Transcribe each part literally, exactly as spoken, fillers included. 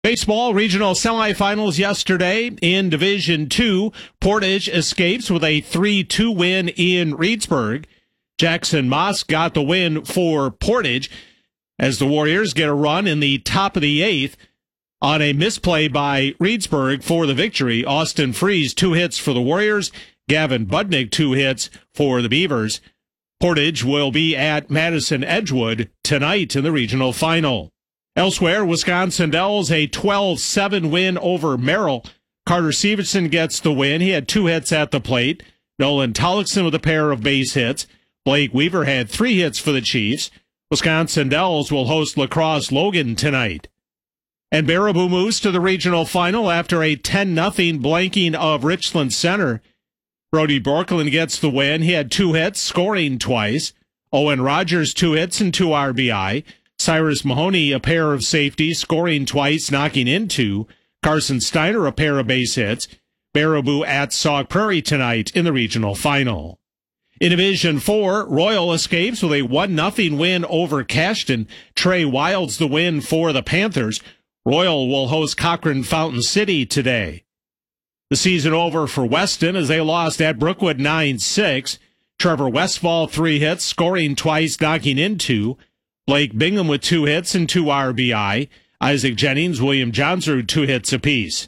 Baseball regional semifinals yesterday in Division two. Portage escapes with a three two win in Reedsburg. Jackson Moss got the win for Portage as the Warriors get a run in the top of the eighth on a misplay by Reedsburg for the victory. Austin Freeze, two hits for the Warriors. Gavin Budnick, two hits for the Beavers. Portage will be at Madison Edgewood tonight in the regional final. Elsewhere, Wisconsin Dells a twelve seven win over Merrill. Carter Severson gets the win. He had two hits at the plate. Nolan Tollickson with a pair of base hits. Blake Weaver had three hits for the Chiefs. Wisconsin Dells will host La Crosse Logan tonight. And Baraboo moves to the regional final after a ten nothing blanking of Richland Center. Brody Borkland gets the win. He had two hits, scoring twice. Owen Rogers, two hits and two R B I. Cyrus Mahoney, a pair of safeties, scoring twice, knocking in two. Carson Steiner, a pair of base hits. Baraboo at Sauk Prairie tonight in the regional final. In Division four, Royal escapes with a one nothing win over Cashton. Trey Wilds the win for the Panthers. Royal will host Cochrane Fountain City today. The season over for Weston as they lost at Brookwood nine six. Trevor Westfall, three hits, scoring twice, knocking in two. Blake Bingham with two hits and two R B I. Isaac Jennings, William Johnsrud, two hits apiece.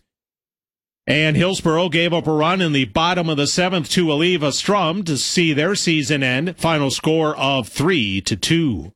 And Hillsboro gave up a run in the bottom of the seventh to Aliva Strum to see their season end. Final score of three to two.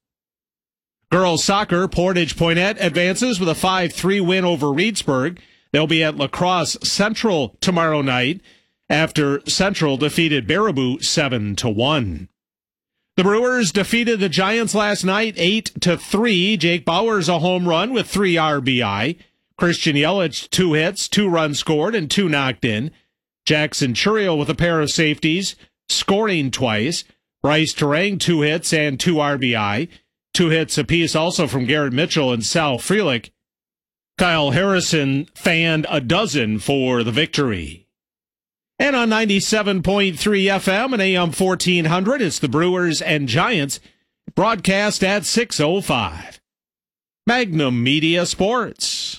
Girls soccer, Portage Poinnette advances with a five three win over Reedsburg. They'll be at La Crosse Central tomorrow night after Central defeated Baraboo seven to one. The Brewers defeated the Giants last night eight to three. Jake Bowers a home run with three R B I. Christian Yelich, two hits, two runs scored, and two knocked in. Jackson Churiel with a pair of safeties, scoring twice. Bryce Terang, two hits and two R B I. Two hits apiece also from Garrett Mitchell and Sal Frelick. Kyle Harrison fanned a dozen for the victory. And on ninety-seven point three F M and A M fourteen hundred, it's the Brewers and Giants, broadcast at six oh five. Magnum Media Sports.